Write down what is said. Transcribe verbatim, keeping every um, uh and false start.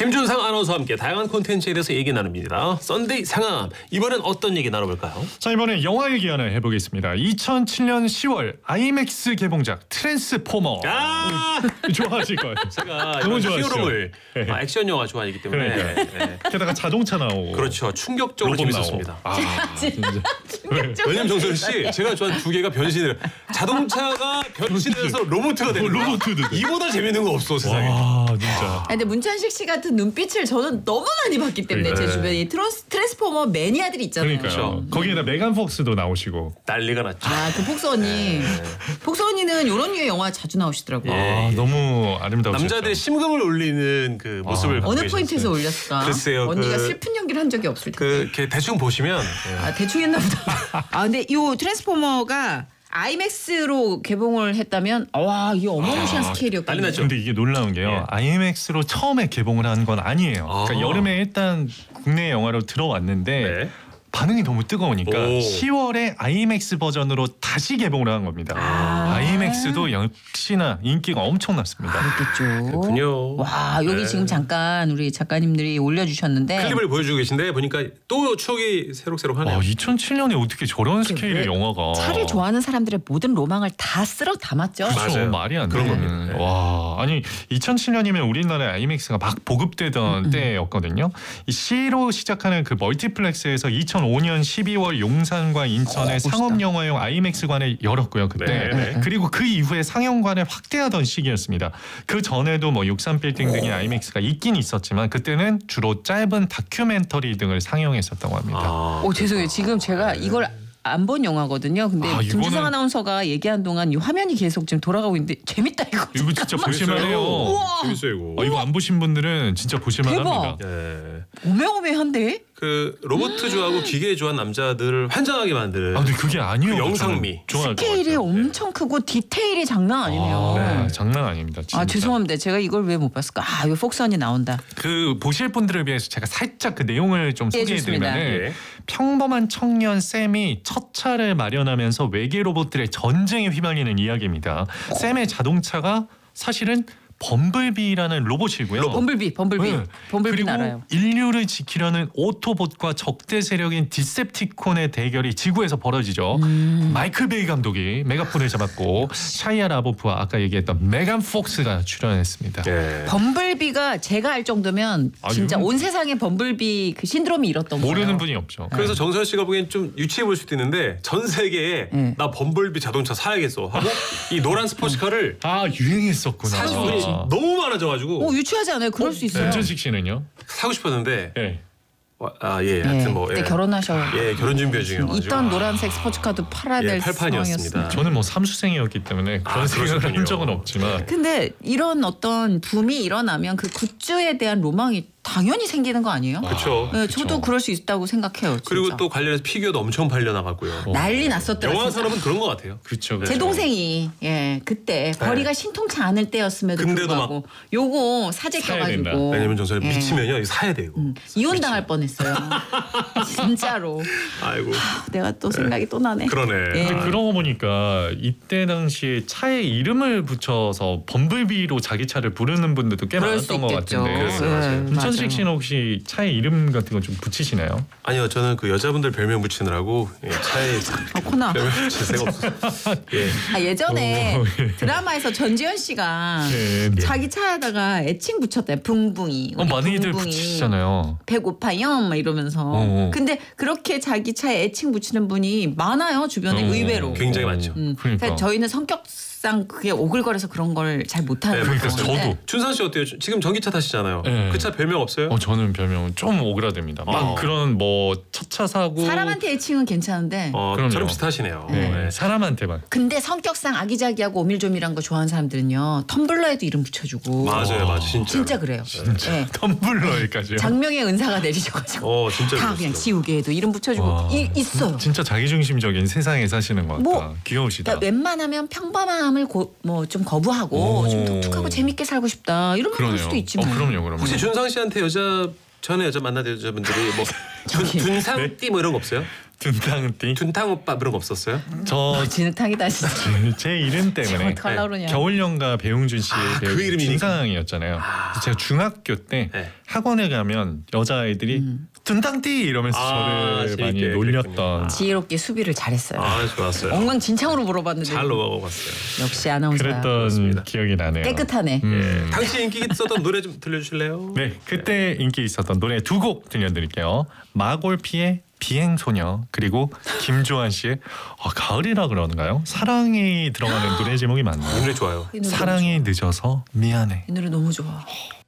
김준상 아나운서와 함께 다양한 콘텐츠에 대해서 얘기 나눕니다. 썬데이 상암. 이번엔 어떤 얘기 나눠볼까요? 자, 이번에 영화 얘기 하나 해보겠습니다. 이천칠 년 시월 아이맥스 개봉작 트랜스포머. 아, 좋아하실 거예요. 제가 너무 이런 좋아하시죠? 히어로물 네. 아, 액션 영화 좋아하기 때문에 그러니까요. 네. 게다가 자동차 나오고. 그렇죠. 충격적으로 로봇 재밌었습니다. 나오고. 아, 진짜. 왜냐면 정선 씨, 제가 좋아하는 두 개가 변신을 자동차가 변신해서 로봇가 되는 거야. 로봇도 돼. 이보다 재밌는 거 없어 세상에. 와, 진짜. 아니, 근데 문찬식 씨 같은 눈빛을 저는 너무 많이 봤기 때문에 그러니까. 제 주변에 이 트랜스, 트랜스포머 매니아들이 있잖아요. 그러니까요. 그렇죠. 거기에다 메간 폭스도 나오시고. 난리가 났죠. 아, 그 폭스 언니. 폭스 언니는 이런 류의 영화 자주 나오시더라고요. 예. 아, 너무 아름다우셨죠. 남자들의 심금을 울리는 그 모습을 갖고 어느 계셨어요. 포인트에서 올렸을까? 글쎄요, 언니가 그- 슬픈 연기를 한 적이 없을 텐데. 그 이렇게 대충 보시면 예. 아, 대충 했나 보다. 아, 근데 이 트랜스포머가 아이맥스로 개봉을 했다면 와, 이게 어마무시한 아, 스케일이었거든요. 난리 났죠. 근데 이게 놀라운 게요. 예. 아이맥스로 처음에 개봉을 한 건 아니에요. 아. 그러니까 여름에 일단 국내 영화로 들어왔는데 네. 반응이 너무 뜨거우니까 오. 시월에 아이맥스 버전으로 다시 개봉을 한 겁니다. 아. 아이맥스도 역시나 인기가 엄청났습니다. 그렇겠죠. 그렇군요. 와, 여기 네. 지금 잠깐 우리 작가님들이 올려주셨는데 클립을 보여주고 계신데 보니까 또 추억이 새록새록하네요. 아, 이천칠 년에 어떻게 저런 스케일의 영화가 차를 좋아하는 사람들의 모든 로망을 다 쓸어 담았죠. 그렇죠. 맞아요. 말이 안 그런 되는. 겁니다. 네. 와, 아니 이천칠 년이면 우리나라에 아이맥스가 막 보급되던 음, 음. 때였거든요. 이 C로 시작하는 그 멀티플렉스에서 이천오 년 십이월 용산과 인천의 어, 멋있다. 상업영화용 아이맥스관을 열었고요. 그때. 네, 네. 그리고 그 이후에 상영관을 확대하던 시기였습니다. 그 전에도 뭐 육삼 빌딩 등의 아이맥스가 있긴 있었지만 그때는 주로 짧은 다큐멘터리 등을 상영했었다고 합니다. 아, 오, 죄송해요. 지금 제가 이걸 안 본 영화거든요. 근데 아, 김주성 이거는- 아나운서가 얘기한 동안 이 화면이 계속 지금 돌아가고 있는데 재밌다 이거. 이거 진짜 보실만해요. 우와. 재밌어요 이거. 어, 이거 안 보신 분들은 진짜 보실만합니다. 예. 오매오매한데? 그 로봇 좋아하고 기계 좋아하는 남자들을 환장하게 만드는 아, 근데 그게 아니에요. 그 영상미. 좋아할 것 스케일이 같아요. 엄청 크고 디테일이 장난 아니네요. 아, 네. 장난 아닙니다. 진짜. 아, 죄송합니다. 제가 이걸 왜 못 봤을까? 아, 이거 폭스 언니 나온다. 그 보실 분들을 위해서 제가 살짝 그 내용을 좀 예, 소개해드리면 좋습니다. 예. 평범한 청년 샘이 첫 차를 마련하면서 외계 로봇들의 전쟁에 휘말리는 이야기입니다. 샘의 자동차가 사실은 범블비라는 로봇이고요. 범블비, 범블비. 네. 범블비 그리고 알아요. 인류를 지키려는 오토봇과 적대 세력인 디셉티콘의 대결이 지구에서 벌어지죠. 음. 마이클 베이 감독이 메가폰을 잡았고 샤이아 라보프와 아까 얘기했던 메간 폭스가 출연했습니다. 예. 범블비가 제가 알 정도면 아, 진짜 이건- 온 세상에 범블비 그 신드롬이 일었던 거예요. 모르는 분이 없죠. 그래서 정선 씨가 보기엔 좀 유치해 보일 수도 있는데 전 세계에 네. 나 범블비 자동차 사야겠어 하고 이 노란 스포츠카를 아, 유행했었구나. 사는 분이 너무 많아져가지고 어, 유치하지 않아요? 그럴 수 있어요. 윤천식 씨는요? 사고 싶었는데 네. 아 예 예, 하여튼 뭐 그때 예. 결혼하셔. 예 결혼 준비 중이어가지고 있던 노란색 스포츠카도 팔아야 예, 될 팔판이었습니다. 상황이었습니다. 저는 뭐 삼수생이었기 때문에 그런 아, 생각을 한 그러셨군요. 적은 없지만 근데 이런 어떤 붐이 일어나면 그 굿즈에 대한 로망이 당연히 생기는 거 아니에요? 그렇죠. 네, 저도 그럴 수 있다고 생각해요. 진짜. 그리고 또 관련해서 피규어도 엄청 팔려 나갔고요. 난리 났었더라고요. 영화 산업은 그런 것 같아요. 그렇죠. 제 동생이 예 그때 거리가 신통치 않을 때였음에도 근데도 불구하고 요거 사재 사야 된다. 껴가지고 왜냐면 저 사람 예. 미치면요 이거 사야 돼요. 음, 이혼 당할 뻔했어요. 진짜로. 아이고 내가 또 생각이 또 나네. 그러네. 예. 근데 그런 거 보니까 이때 당시에 차에 이름을 붙여서 범블비로 자기 차를 부르는 분들도 꽤 그럴 수 많았던 것 있겠죠. 같은데 그랬어요, 맞아요. 문천식 맞아요. 씨는 혹시 차에 이름 같은 거 좀 붙이시나요? 아니요 저는 그 여자분들 별명 붙이느라고 예, 차에 어, 코나. 별명 붙일 새가 없어서 예. 아, 예전에 오, 예. 드라마에서 전지현 씨가 네. 자기 차에다가 애칭 붙였대. 붕붕이. 어, 우리 많이들 붕붕이. 붙이시잖아요. 배고파요 막 이러면서. 어. 근데 그렇게 자기 차에 애칭 붙이는 분이 많아요. 주변에 어. 의외로. 굉장히 많죠. 음, 그러니까. 그러니까 저희는 성격상 그게 오글거려서 그런 걸 잘 못하는 네, 그러니까 거죠. 저도. 춘산 씨 어때요? 지금 전기차 타시잖아요. 네. 그 차 별명 없어요? 어, 저는 별명은 좀 오그라듭니다. 막 어. 그런 뭐 첫 차 사고 사람한테 애칭은 괜찮은데 어, 그럼요. 저랑 비슷하시네요. 네, 네. 사람한테만. 근데 성격상 아기자기하고 오밀조밀한 거 좋아하는 사람들은요 텀블러에도 이름 붙여주고 맞아요, 맞아요, 진짜. 진짜 그래요. 네. 텀블러에까지요. 장명의 은사가 내리셔가지고 어, 진짜 다 그냥 그랬어요. 지우개에도 이름 붙여주고 와, 이, 있어요. 진짜 자기중심적인 세상에 사시는 것 같다. 뭐, 귀여우시다. 그러니까 웬만하면 평범함을 뭐 좀 거부하고 오. 좀 독특하고 재밌게 살고 싶다 이런 말 할 수도 있지 뭐. 어, 그럼요, 그럼요. 혹시 준상 씨한테 여자 전에 여자 만나던 여자분들이 뭐 둔, 저기. 둔상띠 뭐 이런 거 없어요? 둔탕띠. 둔탕 오빠 그런 거 없었어요? 저 진흙탕이다 진짜. 제 이름 때문에 어떡하려고 그러냐. 겨울연가 배용준 씨의 아, 배우 그 이름이니까. 준상이었잖아요. 아. 제가 중학교 때 네. 학원에 가면 여자아이들이 음. 둔탕띠 이러면서 아, 저를 많이 재밌게 놀렸던. 그랬군요. 지혜롭게 수비를 잘했어요. 아 좋았어요. 엉망진창으로 물어봤는데 잘 넘어갔어요. 역시 아나운서야. 그랬던 그렇습니다. 기억이 나네요. 깨끗하네. 음. 당시 인기 있었던 노래 좀 들려주실래요? 네, 그때 인기 있었던 노래 두 곡 들려드릴게요. 마골피의 비행소녀 그리고 김조한 씨의 아, 가을이라 그러는가요? 사랑이 들어가는 노래 제목이 이 맞나요? 노래 좋아요. 이 노래 사랑이 너무 늦어서 미안해. 좋아. 이 노래 너무 좋아.